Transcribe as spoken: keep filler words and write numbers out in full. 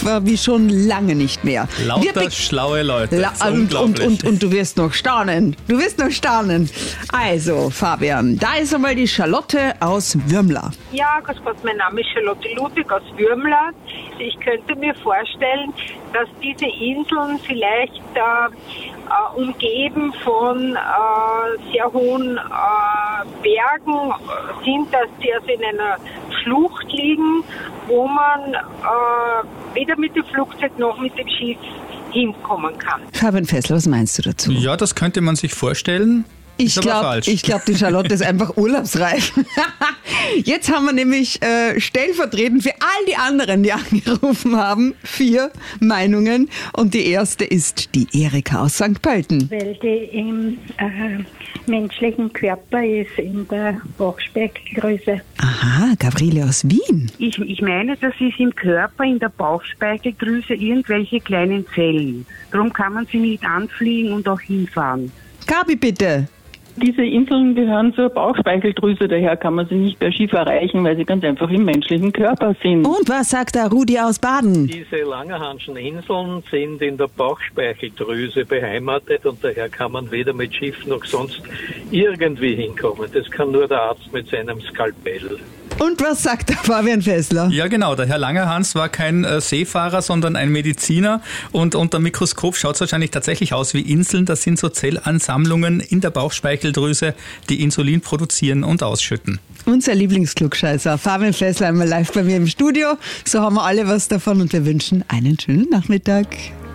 äh, wie schon lange nicht mehr. Lauter Wir schlaue Leute. La und, und, und, und du wirst noch staunen. Du wirst noch staunen. Also, Fabian, da ist einmal die Charlotte aus Würmla. Ja, grüß Gott, mein Name ist Charlotte Ludwig aus Würmla. Ich könnte mir vorstellen, dass diese Inseln vielleicht äh, äh, umgeben von äh, sehr hohen äh, Bergen sind, dass die also in einer Schlucht liegen, wo man äh, weder mit dem Flugzeug noch mit dem Schiff hinkommen kann. Fabian Fessler, was meinst du dazu? Ja, das könnte man sich vorstellen. Ich glaube, glaub, die Charlotte ist einfach urlaubsreif. Jetzt haben wir nämlich äh, stellvertretend für all die anderen, die angerufen haben, vier Meinungen. Und die erste ist die Erika aus Sankt Pölten. Weil die im äh, menschlichen Körper ist, in der Bauchspeicheldrüse. Aha, Gabriele aus Wien. Ich, ich meine, das ist im Körper, in der Bauchspeicheldrüse, irgendwelche kleinen Zellen. Darum kann man sie nicht anfliegen und auch hinfahren. Gabi, bitte. Diese Inseln gehören zur Bauchspeicheldrüse, daher kann man sie nicht per Schiff erreichen, weil sie ganz einfach im menschlichen Körper sind. Und was sagt der Rudi aus Baden? Diese Langerhanschen Inseln sind in der Bauchspeicheldrüse beheimatet und daher kann man weder mit Schiff noch sonst irgendwie hinkommen. Das kann nur der Arzt mit seinem Skalpell. Und was sagt der Fabian Fessler? Ja, genau. Der Herr Langerhans war kein äh, Seefahrer, sondern ein Mediziner. Und unter dem Mikroskop schaut es wahrscheinlich tatsächlich aus wie Inseln. Das sind so Zellansammlungen in der Bauchspeicheldrüse, die Insulin produzieren und ausschütten. Unser Lieblingsklugscheißer, Fabian Fessler, einmal live bei mir im Studio. So haben wir alle was davon und wir wünschen einen schönen Nachmittag.